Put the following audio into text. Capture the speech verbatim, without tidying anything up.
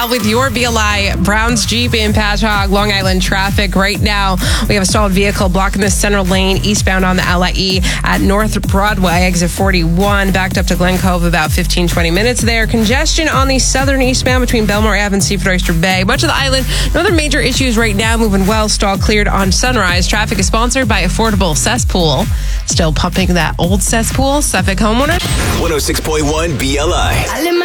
Al with your B L I Browns Jeep in Patchogue, Long Island traffic. Right now, we have a stalled vehicle blocking the center lane eastbound on the L I E at North Broadway, exit forty-one, backed up to Glen Cove about fifteen, twenty minutes there. Congestion on the southern eastbound between Belmore Ave and Seaford Oyster Bay. Much of the island, no other major issues right now, moving well, stall cleared on Sunrise. Traffic is sponsored by Affordable Cesspool. Still pumping that old cesspool, Suffolk homeowner. one oh six point one B L I.